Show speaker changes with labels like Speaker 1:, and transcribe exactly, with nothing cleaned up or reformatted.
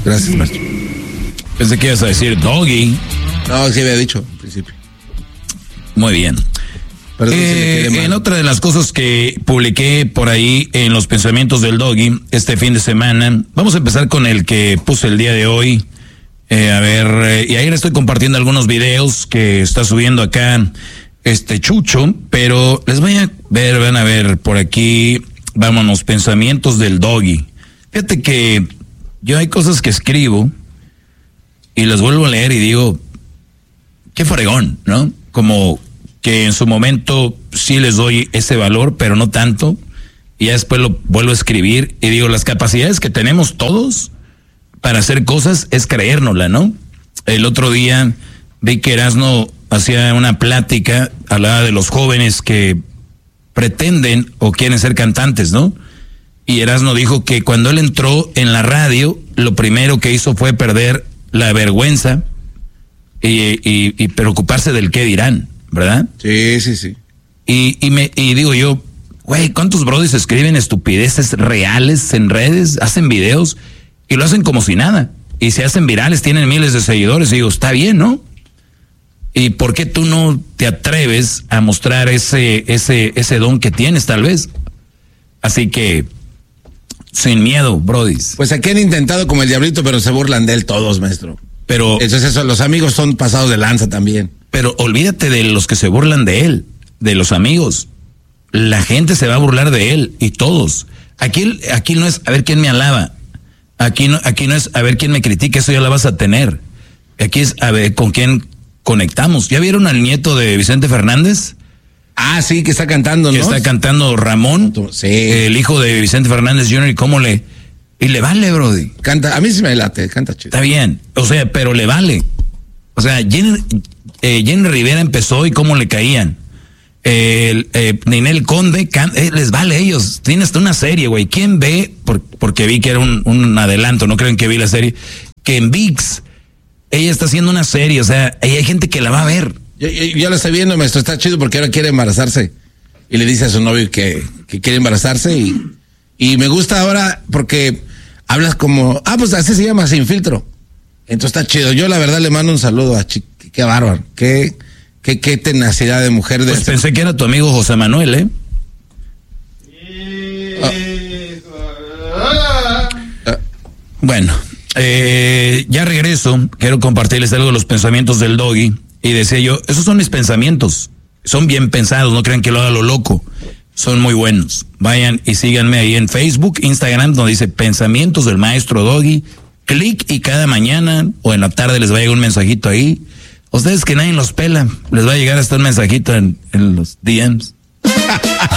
Speaker 1: Gracias, maestro.
Speaker 2: Pensé que ibas a decir doggy.
Speaker 1: No, sí había dicho al principio.
Speaker 2: Muy bien.
Speaker 1: Perdón,
Speaker 2: eh,
Speaker 1: si
Speaker 2: en otra de las cosas que publiqué por ahí en los pensamientos del doggy este fin de semana, vamos a empezar con el que puse el día de hoy. Eh, a ver, eh, y ahí le estoy compartiendo algunos videos que está subiendo acá este Chucho, pero les voy a ver, van a ver por aquí, vámonos, pensamientos del doggy. Fíjate que yo hay cosas que escribo y las vuelvo a leer y digo, qué fregón, ¿no? Como que en su momento sí les doy ese valor, pero no tanto, y ya después lo vuelvo a escribir y digo, las capacidades que tenemos todos para hacer cosas es creérnosla, ¿no? El otro día vi que Erasmo hacía una plática, hablaba de los jóvenes que pretenden o quieren ser cantantes, ¿no? Y Erasmo dijo que cuando él entró en la radio, lo primero que hizo fue perder la vergüenza y, y, y preocuparse del qué dirán, ¿verdad?
Speaker 1: Sí, sí, sí.
Speaker 2: Y, y, me, y digo yo, güey, ¿cuántos brodis escriben estupideces reales en redes, hacen videos y lo hacen como si nada? Y se hacen virales, tienen miles de seguidores, y digo, está bien, ¿no? ¿Y por qué tú no te atreves a mostrar ese, ese, ese don que tienes, tal vez? Así que, sin miedo, brodis.
Speaker 1: Pues aquí han intentado como el diablito, pero se burlan de él todos, maestro.
Speaker 2: Pero,
Speaker 1: eso es eso, los amigos son pasados de lanza también.
Speaker 2: Pero olvídate de los que se burlan de él, de los amigos. La gente se va a burlar de él, y todos. Aquí, aquí no es a ver quién me alaba. Aquí no, aquí no es a ver quién me critica, eso ya la vas a tener. Aquí es a ver con quién conectamos. ¿Ya vieron al nieto de Vicente Fernández?
Speaker 1: Ah, sí, que está cantando, ¿no?
Speaker 2: Que está cantando Ramón,
Speaker 1: sí.
Speaker 2: El hijo de Vicente Fernández junior, y cómo le... Y le vale, brody.
Speaker 1: Canta, a mí sí me late, canta chido.
Speaker 2: Está bien, o sea, pero le vale. O sea, Jenny, eh, Jenny Rivera empezó y cómo le caían. Eh, eh, Ninel Conde, can, eh, les vale a ellos. Tiene hasta una serie, güey. ¿Quién ve? Por, porque vi que era un, un adelanto, no creen que vi la serie. Que en V I X, ella está haciendo una serie, o sea, ahí hay gente que la va a ver.
Speaker 1: Yo, yo, yo la estoy viendo, maestro, está chido porque ahora quiere embarazarse. Y le dice a su novio que, que quiere embarazarse y, y me gusta ahora porque hablas como, ah, pues así se llama, sin filtro. Entonces está chido. Yo la verdad le mando un saludo a Chiqui, qué bárbaro, qué, qué, qué tenacidad de mujer. De
Speaker 2: pues
Speaker 1: esa.
Speaker 2: Pensé que era tu amigo José Manuel, ¿eh?
Speaker 1: Ah. Ah.
Speaker 2: Bueno, eh, ya regreso, quiero compartirles algo de los pensamientos del doggy, y decía yo, esos son mis pensamientos, son bien pensados, no crean que lo haga lo loco, son muy buenos. Vayan y síganme ahí en Facebook, Instagram, donde dice Pensamientos del Maestro Doggy. Clic y cada mañana o en la tarde les va a llegar un mensajito ahí. Ustedes que nadie los pela, les va a llegar hasta un mensajito en, en los D Ms.